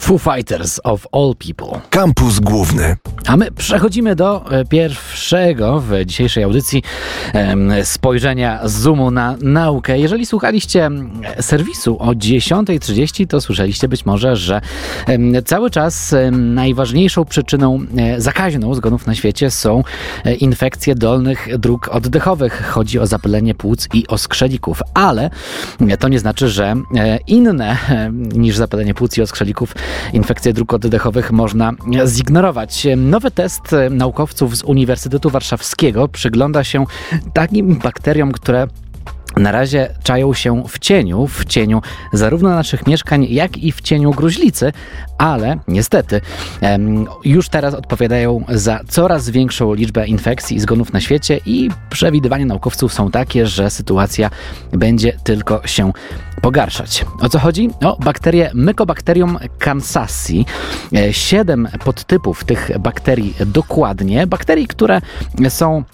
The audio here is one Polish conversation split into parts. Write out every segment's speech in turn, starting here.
Foo Fighters of all people. Kampus Główny. A my przechodzimy do pierwszego w dzisiejszej audycji spojrzenia zoomu na naukę. Jeżeli słuchaliście serwisu o 10:30, to słyszeliście być może, że cały czas najważniejszą przyczyną zakaźną zgonów na świecie są infekcje dolnych dróg oddechowych. Chodzi o zapalenie płuc i oskrzelików, ale to nie znaczy, że inne niż zapalenie płuc i oskrzelików infekcje dróg oddechowych można zignorować. Nowy test naukowców z Uniwersytetu Warszawskiego przygląda się takim bakteriom, które na razie czają się w cieniu zarówno naszych mieszkań, jak i w cieniu gruźlicy, ale niestety już teraz odpowiadają za coraz większą liczbę infekcji i zgonów na świecie i przewidywania naukowców są takie, że sytuacja będzie tylko się pogarszać. O co chodzi? O bakterię Mycobacterium kansasi. 7 podtypów tych bakterii dokładnie. Bakterii, które są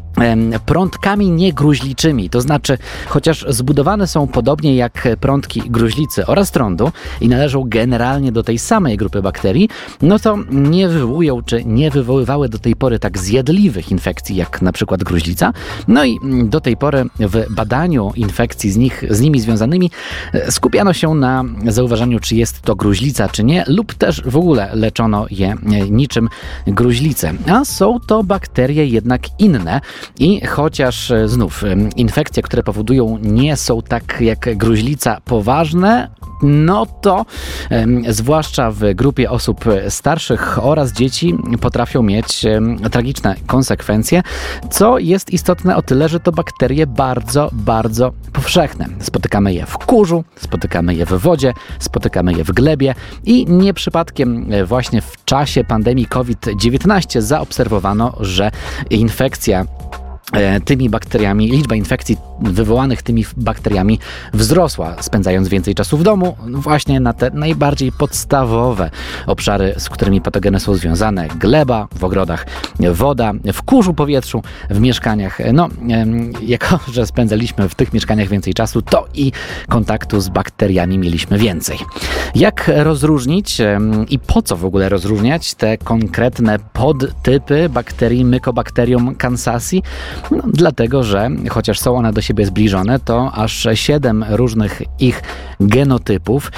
prądkami niegruźliczymi, to znaczy chociaż zbudowane są podobnie jak prądki gruźlicy oraz trądu i należą generalnie do tej samej grupy bakterii, no to nie wywołują czy nie wywoływały do tej pory tak zjadliwych infekcji jak na przykład gruźlica. No i do tej pory w badaniu infekcji z nimi związanymi skupiano się na zauważaniu, czy jest to gruźlica, czy nie, lub też w ogóle leczono je niczym gruźlicę. A są to bakterie jednak inne. I chociaż znów infekcje, które powodują, nie są tak jak gruźlica poważne, no to zwłaszcza w grupie osób starszych oraz dzieci potrafią mieć tragiczne konsekwencje, co jest istotne o tyle, że to bakterie bardzo, bardzo powszechne. Spotykamy je w kurzu, spotykamy je w wodzie, spotykamy je w glebie i nie przypadkiem właśnie w czasie pandemii COVID-19 zaobserwowano, że infekcja tymi bakteriami, liczba infekcji wywołanych tymi bakteriami wzrosła, spędzając więcej czasu w domu właśnie na te najbardziej podstawowe obszary, z którymi patogeny są związane. Gleba w ogrodach, woda, w kurzu powietrzu, w mieszkaniach. No, jako że spędzaliśmy w tych mieszkaniach więcej czasu, to i kontaktu z bakteriami mieliśmy więcej. Jak rozróżnić i po co w ogóle rozróżniać te konkretne podtypy bakterii Mycobacterium kansasi? No, dlatego, że chociaż są one do siebie zbliżone, to aż 7 różnych ich genotypów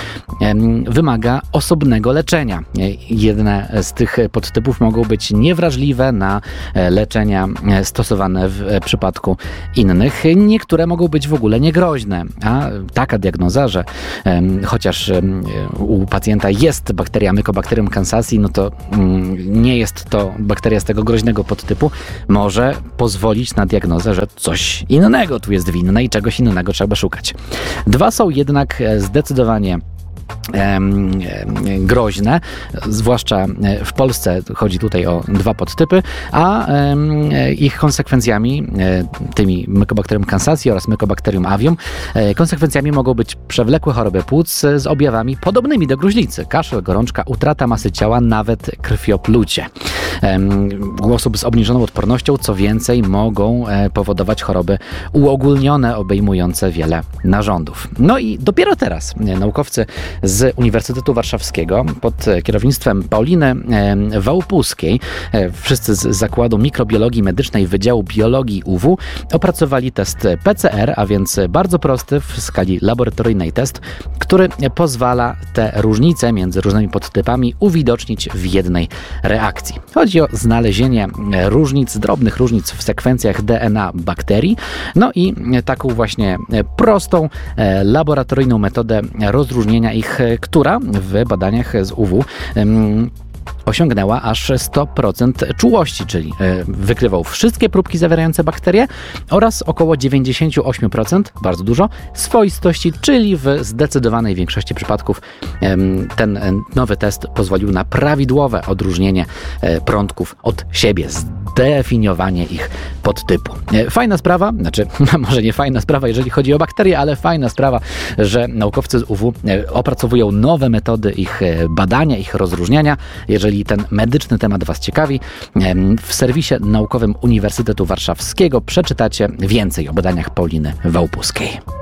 wymaga osobnego leczenia. Jedne z tych podtypów mogą być niewrażliwe na leczenia stosowane w przypadku innych. Niektóre mogą być w ogóle niegroźne, a taka diagnoza, że chociaż u pacjenta jest bakteria Mycobacterium kansasi, no to nie jest to bakteria z tego groźnego podtypu, może pozwolić na diagnozę, że coś innego tu jest winne i czegoś innego trzeba szukać. 2 są jednak zdecydowanie groźne, zwłaszcza w Polsce chodzi tutaj o 2 podtypy, a ich konsekwencjami, tymi Mycobacterium kansasi oraz Mycobacterium avium, konsekwencjami mogą być przewlekłe choroby płuc z objawami podobnymi do gruźlicy. Kaszel, gorączka, utrata masy ciała, nawet krwioplucie. U osób z obniżoną odpornością, co więcej, mogą powodować choroby uogólnione, obejmujące wiele narządów. No i dopiero teraz naukowcy z Uniwersytetu Warszawskiego pod kierownictwem Pauliny Wałpuskiej, wszyscy z Zakładu Mikrobiologii Medycznej Wydziału Biologii UW, opracowali test PCR, a więc bardzo prosty w skali laboratoryjnej test, który pozwala te różnice między różnymi podtypami uwidocznić w jednej reakcji. Chodzi o znalezienie różnic, drobnych różnic w sekwencjach DNA bakterii, no i taką właśnie prostą, laboratoryjną metodę rozróżnienia ich, która w badaniach z UW osiągnęła aż 100% czułości, czyli wykrywał wszystkie próbki zawierające bakterie oraz około 98%, bardzo dużo, swoistości, czyli w zdecydowanej większości przypadków ten nowy test pozwolił na prawidłowe odróżnienie prądków od siebie, zdefiniowanie ich podtypu. Fajna sprawa, znaczy może nie fajna sprawa, jeżeli chodzi o bakterie, ale fajna sprawa, że naukowcy z UW opracowują nowe metody ich badania, ich rozróżniania. Jeżeli ten medyczny temat Was ciekawi, w serwisie naukowym Uniwersytetu Warszawskiego przeczytacie więcej o badaniach Pauliny Wałpuskiej.